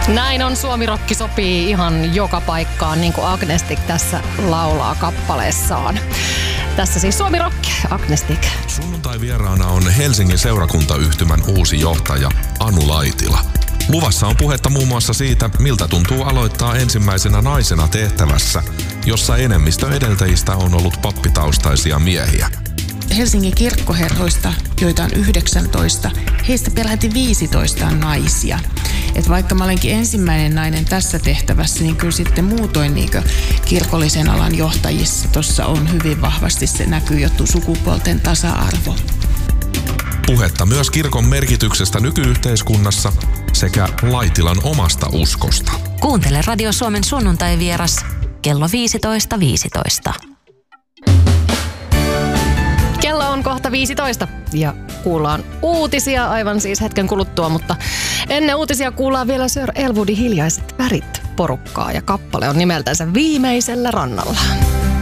Näin on, suomirokki sopii ihan joka paikkaan, niin kuin Agnestic tässä laulaa kappaleessaan. Tässä siis suomirokki, Agnestic. Sunnuntai vieraana on Helsingin seurakuntayhtymän uusi johtaja Anu Laitila. Luvassa on puhetta muun muassa siitä, miltä tuntuu aloittaa ensimmäisenä naisena tehtävässä, jossa enemmistö edeltäjistä on ollut pappitaustaisia miehiä. Helsingin kirkkoherroista, joita on 19, heistä peräti 15 on naisia. Et vaikka mä olenkin ensimmäinen nainen tässä tehtävässä, niin kyllä sitten muutoin niin kirkollisen alan johtajissa tuossa on hyvin vahvasti se näkyy jo sukupuolten tasa-arvo. Puhetta myös kirkon merkityksestä nykyyhteiskunnassa sekä Laitilan omasta uskosta. Kuuntele Radio Suomen sunnuntai-vieras kello 15.15. Kello on kohta 15 ja kuullaan uutisia aivan siis hetken kuluttua, mutta ennen uutisia kuullaan vielä Sir Elwoodin Hiljaiset värit -porukkaa ja kappale on nimeltänsä Viimeisellä rannalla.